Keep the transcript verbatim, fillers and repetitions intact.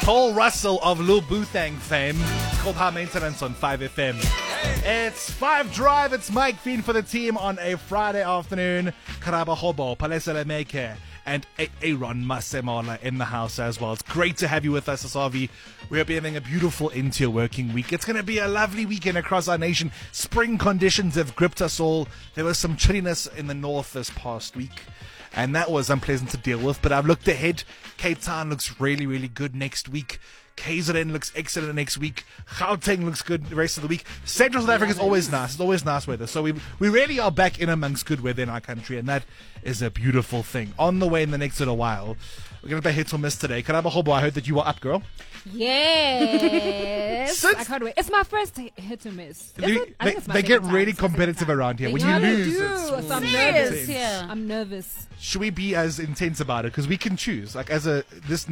Paul Russell of Lil Boothang fame. It's called High Maintenance on five F M. It's five Drive. It's Mike Fiend for the team on a Friday afternoon. Karaba Hobo, Palesele Meke, and Aaron Masemola in the house as well. It's great to have you with us, Asavi. We hope you're having a beautiful into your working week. It's going to be a lovely weekend across our nation. Spring conditions have gripped us all. There was some chilliness in the north this past week, and that was unpleasant to deal with. But I've looked ahead. Cape Town looks really, really good next week. K Z N looks excellent next week. Gauteng looks good the rest of the week. Central South Africa is always nice. It's always nice weather. So we we really are back in amongst good weather in our country, and that is a beautiful thing. On the way in the next little while, we're going to play Hit or Miss today. Karaba Hobo, I heard that you are up, girl. Yes. Since- I can't wait. It's my first hit hit or miss. Is You- it? I they think it's my they get second time. really It's my second competitive time. around here. They When you kinda lose, do. it's So I'm serious, nervous. yeah. I'm nervous. Should we be as intense about it? Because we can choose. Like, as a this